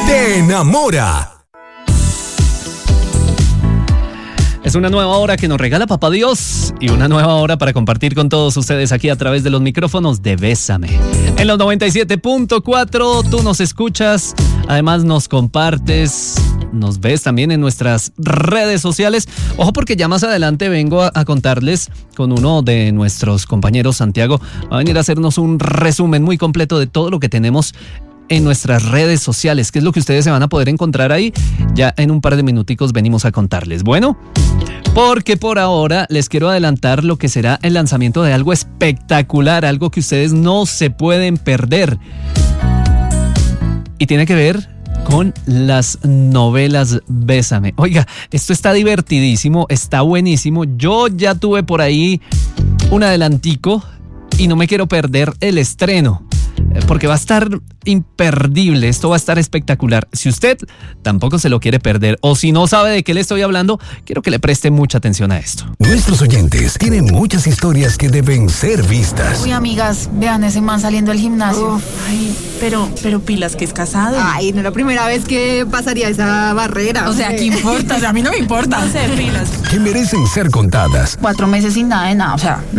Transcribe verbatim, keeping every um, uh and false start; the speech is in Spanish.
te enamora. Es una nueva hora que nos regala Papá Dios y una nueva hora para compartir con todos ustedes aquí a través de los micrófonos de Bésame. En los noventa y siete punto cuatro tú nos escuchas, además nos compartes, nos ves también en nuestras redes sociales. Ojo, porque ya más adelante vengo a, a contarles con uno de nuestros compañeros, Santiago, va a venir a hacernos un resumen muy completo de todo lo que tenemos en nuestras redes sociales, que es lo que ustedes se van a poder encontrar ahí. Ya en un par de minuticos venimos a contarles. Bueno, porque por ahora les quiero adelantar lo que será el lanzamiento de algo espectacular, algo que ustedes no se pueden perder. Y tiene que ver con las novelas Bésame. Oiga, esto está divertidísimo, está buenísimo. Yo ya tuve por ahí un adelantico y no me quiero perder el estreno, porque va a estar imperdible, esto va a estar espectacular. Si usted tampoco se lo quiere perder, o si no sabe de qué le estoy hablando, quiero que le preste mucha atención a esto. Nuestros oyentes tienen muchas historias que deben ser vistas. Uy, amigas, vean ese man saliendo del gimnasio. Uf, ay, pero, pero pilas que es casado. Ay, no es la primera vez que pasaría esa barrera. O sea, ¿qué importa? O sea, a mí no me importa. No sé, pilas. Que merecen ser contadas. Cuatro meses sin nada de nada, o sea,